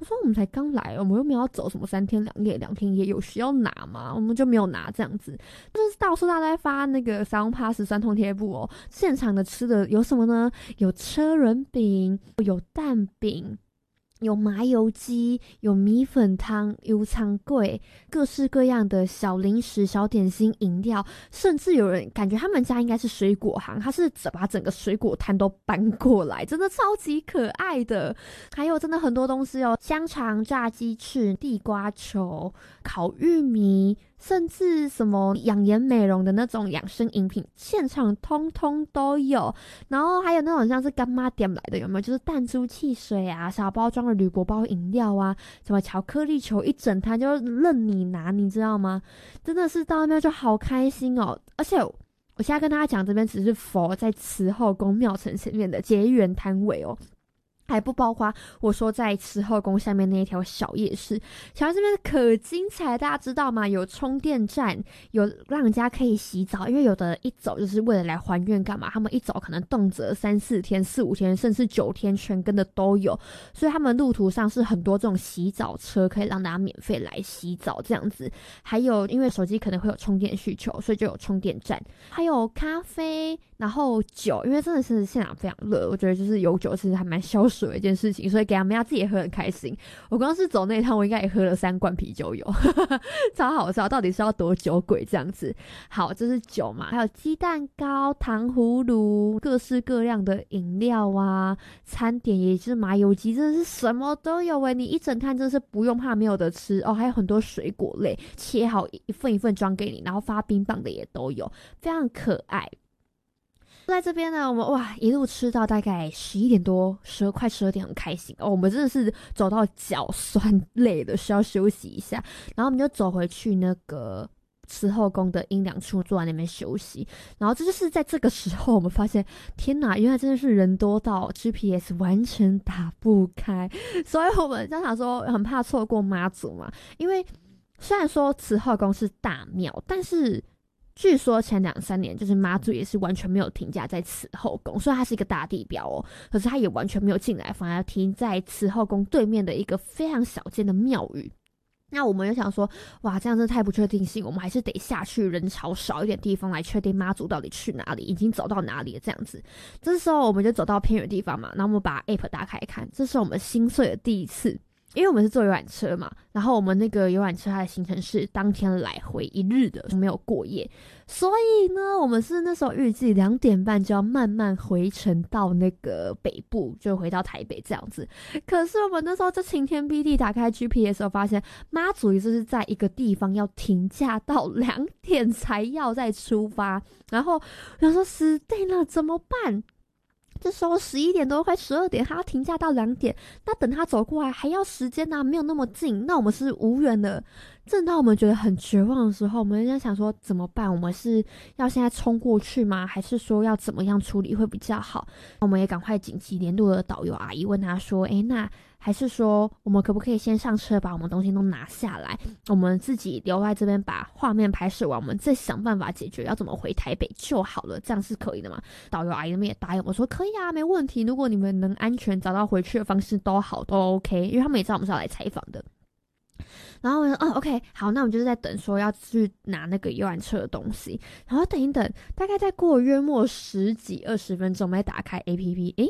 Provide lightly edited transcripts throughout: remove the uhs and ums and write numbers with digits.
我说我们才刚来，我们又没有要走什么3天2夜2天1夜，有需要拿吗？我们就没有拿这样子。就是到处大家在发那个沙龙 pass 酸痛贴布哦，现场的吃的有什么呢？有车轮饼，有蛋饼，有麻油鸡，有米粉汤，有肠粿，各式各样的小零食、小点心、饮料，甚至有人感觉他们家应该是水果行，他是把整个水果摊都搬过来，真的超级可爱的。还有真的很多东西哦，香肠、炸鸡翅、地瓜球、烤玉米，甚至什么养颜美容的那种养生饮品，现场通通都有。然后还有那种像是干妈点来的，有没有？就是弹珠汽水啊，小包装的铝箔包饮料啊，什么巧克力球，一整摊就任你拿，你知道吗？真的是到那边就好开心哦。而且我现在跟大家讲，这边只是佛在慈后宫庙城前面的结缘摊位哦，还不包括我说在慈后宫下面那一条小夜市。小夜市这边可精彩，大家知道吗？有充电站，有让人家可以洗澡，因为有的一走就是为了来还愿干嘛，他们一走可能动辄3、4天、4、5天，甚至9天全跟的都有，所以他们路途上是很多这种洗澡车，可以让大家免费来洗澡这样子。还有因为手机可能会有充电需求，所以就有充电站，还有咖啡，然后酒，因为真的是现场非常热，我觉得就是有酒其实还蛮消暑的一件事情，所以给他们家自己也喝很开心。我光是走那一趟，我应该也喝了3罐啤酒油，超好笑，到底是要多酒鬼这样子。好，这是酒嘛，还有鸡蛋糕、糖葫芦，各式各样的饮料啊，餐点也就是麻油鸡，真的是什么都有你一整摊真的是不用怕没有的吃哦。还有很多水果类，切好一份一份装给你，然后发冰棒的也都有，非常可爱。在这边呢，我们一路吃到大概11点多，快12点，很开心哦。我们真的是走到脚酸累了，需要休息一下，然后我们就走回去那个慈后宫的阴凉处，坐在那边休息。然后这就是在这个时候，我们发现，天哪，原来真的是人多到 GPS 完全打不开，所以我们就想说，很怕错过妈祖嘛，因为虽然说慈后宫是大庙，但是据说前2、3年，就是妈祖也是完全没有停驾在慈后宫，所以它是一个大地标哦，可是它也完全没有进来，反而停在慈后宫对面的一个非常小间的庙宇。那我们就想说，哇，这样真的太不确定性，我们还是得下去人潮少一点地方来确定妈祖到底去哪里，已经走到哪里了这样子。这时候我们就走到偏远地方嘛，然后我们把 app 打开看，这是我们心碎的第一次。因为我们是坐游览车嘛，然后我们那个游览车它的行程是当天来回1日的，没有过夜，所以呢，我们是那时候预计2点半就要慢慢回程到那个北部，就回到台北这样子。可是我们那时候就晴天霹雳，打开 GPS 后发现妈祖也是在一个地方要停驾到2点才要再出发，然后我想说死定了，怎么办？这时候11点多快12点，他要停驾到2点，那等他走过来还要时间啊，没有那么近，那我们是无缘的。正当我们觉得很绝望的时候，我们在想说怎么办？我们是要现在冲过去吗？还是说要怎么样处理会比较好？我们也赶快紧急联络了导游阿姨，问他说：“那还是说我们可不可以先上车把我们东西都拿下来，我们自己留在这边把画面拍摄完，我们再想办法解决要怎么回台北就好了，这样是可以的吗？”导游阿姨那边也答应我说：“可以啊，没问题。如果你们能安全找到回去的方式都好，都 OK。”因为他们也知道我们是要来采访的。然后我说OK， 好，那我们就是在等说要去拿那个游览车的东西，然后等一等，大概再过约莫10几20分钟，我们再打开 APP，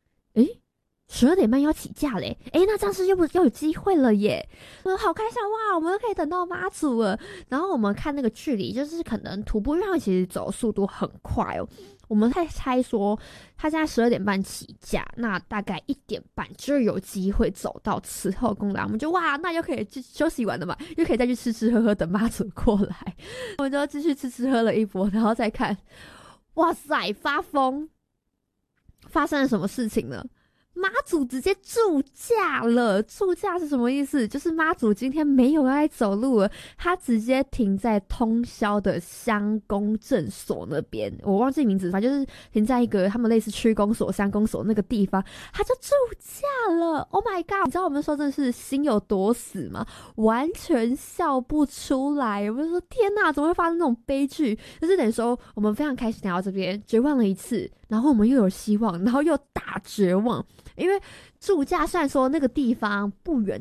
12点半要起驾嘞，那这样是又有机会了耶！我好开心哇，我们可以等到妈祖了。然后我们看那个距离，就是可能徒步，因为他们其实走速度很快哦。我们在猜说，他现在12点半起驾，那大概1点半就有机会走到慈后宫来。我们就哇，那又可以休息完了嘛，又可以再去吃吃喝喝，等妈祖过来。我们就继续吃吃喝了一波，然后再看，哇塞，发疯！发生了什么事情呢？妈祖直接驻驾了，驻驾是什么意思？就是妈祖今天没有要走路了，他直接停在通霄的乡公证所那边，我忘记名字，反正就是停在一个他们类似区公所、乡公所那个地方，他就驻驾了。Oh my god！ 你知道我们说真的是心有多死吗？完全笑不出来。我们就说天哪，怎么会发生这种悲剧？就是等于说我们非常开心来到这边，绝望了一次，然后我们又有希望，然后又大绝望。因为驻驾虽然说那个地方不远，